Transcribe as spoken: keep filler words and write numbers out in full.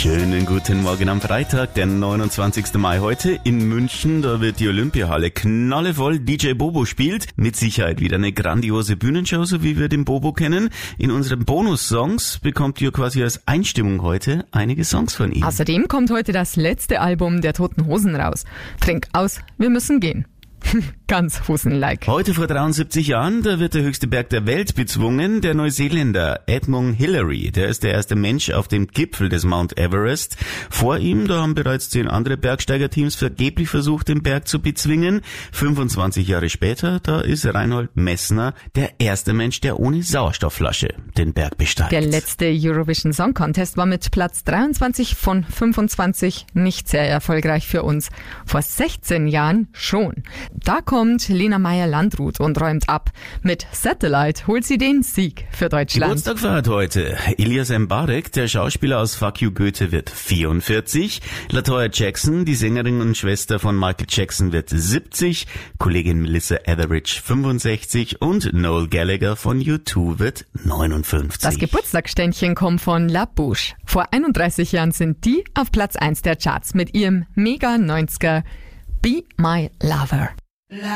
Schönen guten Morgen am Freitag, der neunundzwanzigsten Mai heute in München. Da wird die Olympiahalle knallevoll. D J Bobo spielt. Mit Sicherheit wieder eine grandiose Bühnenshow, so wie wir den Bobo kennen. In unseren Bonus-Songs bekommt ihr quasi als Einstimmung heute einige Songs von ihm. Außerdem kommt heute das letzte Album der Toten Hosen raus. Trink aus, wir müssen gehen. Ganz Hosen-like. Heute vor dreiundsiebzig Jahren, da wird der höchste Berg der Welt bezwungen, der Neuseeländer Edmund Hillary. Der ist der erste Mensch auf dem Gipfel des Mount Everest. Vor ihm, da haben bereits zehn andere Bergsteigerteams vergeblich versucht, den Berg zu bezwingen. fünfundzwanzig Jahre später, da ist Reinhold Messner der erste Mensch, der ohne Sauerstoffflasche den Berg besteigt. Der letzte Eurovision Song Contest war mit Platz dreiundzwanzig von fünfundzwanzig nicht sehr erfolgreich für uns. Vor sechzehn Jahren schon. Da kommt Lena Meyer-Landrut und räumt ab. Mit Satellite holt sie den Sieg für Deutschland. Geburtstag feiert heute Elias Mbarek, der Schauspieler aus Fuck You Goethe, wird vierundvierzig. LaToya Jackson, die Sängerin und Schwester von Michael Jackson, wird siebzig. Kollegin Melissa Etheridge fünfundsechzig und Noel Gallagher von U zwei wird neunundfünfzig. Das Geburtstagsständchen kommt von La Bouche. Vor einunddreißig Jahren sind die auf Platz eins der Charts mit ihrem Mega neunziger Be My Lover.